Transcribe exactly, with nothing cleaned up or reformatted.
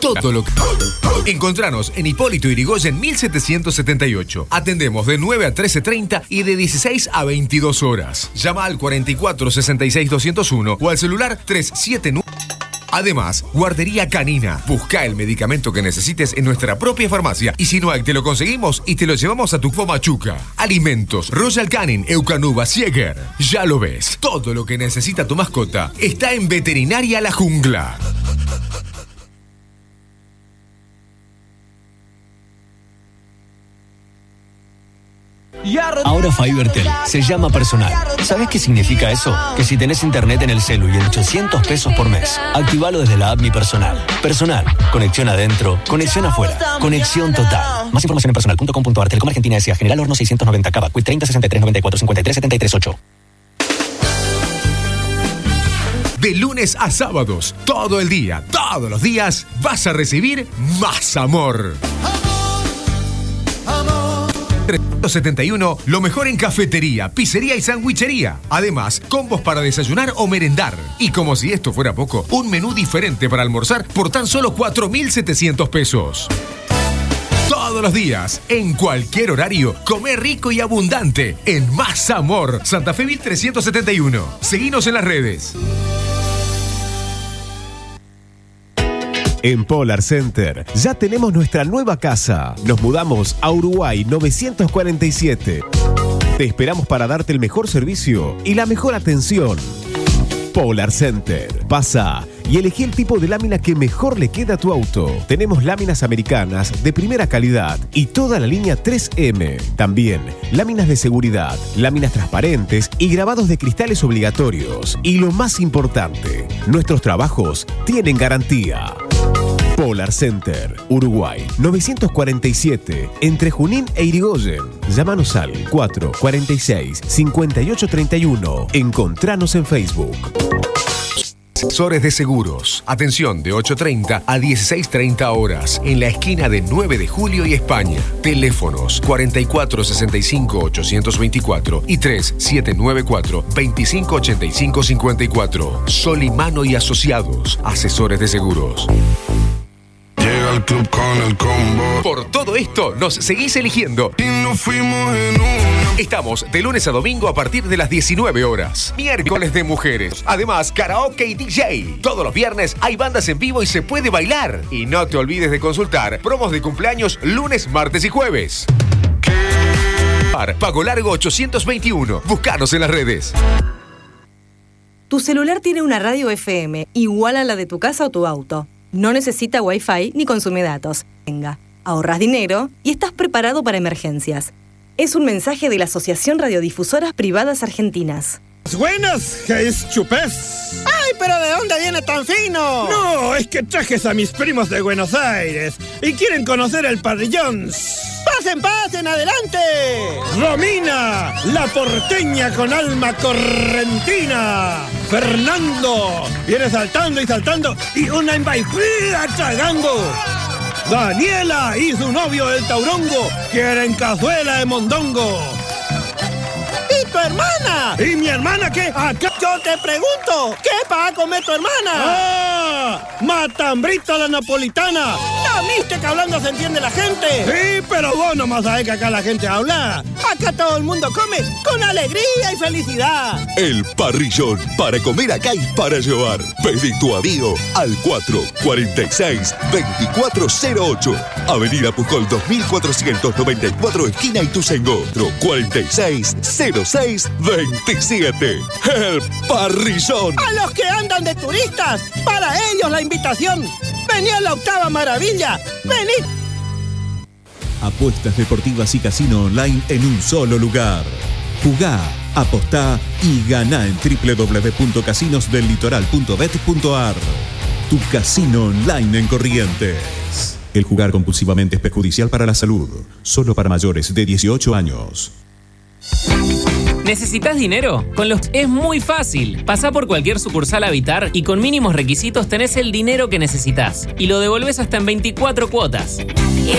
todo lo que... Encontranos en Hipólito Yrigoyen mil setecientos setenta y ocho. Atendemos de nueve a trece treinta y de dieciséis a veintidós horas. Llama al cuarenta y cuatro sesenta y seis doscientos uno o al celular tres siete nueve. Además, Guardería Canina. Busca el medicamento que necesites en nuestra propia farmacia y si no hay, te lo conseguimos y te lo llevamos a tu Machuca. Alimentos, Royal Canin, Eukanuba, Sieger. Ya lo ves, todo lo que necesita tu mascota está en Veterinaria La Jungla. Ahora Fibertel se llama personal. ¿Sabes qué significa eso? Que si tenés internet en el celu y en ochocientos pesos por mes, activalo desde la app Mi Personal. Personal. Conexión adentro, conexión afuera, conexión total. Más información en personal punto com punto a r. Telecom Argentina S A. General Horno seiscientos noventa Cava. Quit treinta sesenta y tres noventa y cuatro cincuenta y tres setenta y tres ocho. De lunes a sábados, todo el día, todos los días, vas a recibir más amor. trescientos setenta y uno, lo mejor en cafetería, pizzería y sandwichería. Además, combos para desayunar o merendar. Y como si esto fuera poco, un menú diferente para almorzar por tan solo cuatro mil setecientos pesos. Todos los días, en cualquier horario, come rico y abundante en Más Amor, Santa Fe mil trescientos setenta y uno. Seguinos en las redes. En Polar Center ya tenemos nuestra nueva casa. Nos mudamos a Uruguay novecientos cuarenta y siete. Te esperamos para darte el mejor servicio y la mejor atención. Polar Center. Pasa y elegí el tipo de lámina que mejor le queda a tu auto. Tenemos láminas americanas de primera calidad y toda la línea tres eme. También láminas de seguridad, láminas transparentes y grabados de cristales obligatorios. Y lo más importante, nuestros trabajos tienen garantía. Polar Center, Uruguay, novecientos cuarenta y siete, entre Junín e Yrigoyen. Llámanos al cuatro cuarenta y seis cincuenta y ocho treinta y uno. Encontranos en Facebook. Asesores de seguros. Atención de ocho treinta a dieciséis treinta horas en la esquina de nueve de julio y España. Teléfonos cuarenta y cuatro sesenta y cinco ochocientos veinticuatro y tres siete nueve cuatro veinticinco ochenta y cinco cincuenta y cuatro. Solimano y Asociados. Asesores de seguros. Llega al club con el combo. Por todo esto, nos seguís eligiendo. Y nos fuimos en una. Estamos de lunes a domingo a partir de las diecinueve horas. Miércoles de mujeres. Además, karaoke y D J. Todos los viernes hay bandas en vivo y se puede bailar. Y no te olvides de consultar promos de cumpleaños lunes, martes y jueves. Pago Largo ochocientos veintiuno. Búscanos en las redes. Tu celular tiene una radio F M igual a la de tu casa o tu auto. No necesita Wi-Fi ni consume datos. Venga, ahorras dinero y estás preparado para emergencias. Es un mensaje de la Asociación Radiodifusoras Privadas Argentinas. Buenas, ¿qué es chupés? ¡Ay, pero de dónde viene tan fino! No, es que trajes a mis primos de Buenos Aires y quieren conocer el parrillón. ¡Pasen, pasen, adelante! Romina, la porteña con alma correntina. Fernando, viene saltando y saltando y una embaipida tragando. Daniela y su novio el taurongo quieren cazuela de mondongo. ¿Y tu hermana? ¿Y mi hermana qué? Acá. Yo te pregunto, ¿qué va a comer tu hermana? ¡Ah! ¡Matambrita la napolitana! ¿No viste que hablando se entiende la gente? Sí, pero vos nomás sabés que acá la gente habla. Acá todo el mundo come con alegría y felicidad. El parrillón, para comer acá y para llevar. Pedí tu avío al cuatro cuarenta y seis veinticuatro cero ocho. Avenida Pujol dos mil cuatrocientos noventa y cuatro, esquina Ituzaingó. cuarenta y seis cero seis veintisiete. El parrillón. A los que andan de turistas, para ellos la invitación. Vení a la octava maravilla. Vení. Apuestas deportivas y casino online en un solo lugar. Jugá, apostá y ganá en doble u doble u doble u punto casinos del litoral punto bet punto a r. Tu casino online en Corrientes. El jugar compulsivamente es perjudicial para la salud. Solo para mayores de dieciocho años. ¿Necesitas dinero? Con los es muy fácil. Pasá por cualquier sucursal Habitar y con mínimos requisitos tenés el dinero que necesitas. Y lo devolvés hasta en veinticuatro cuotas. El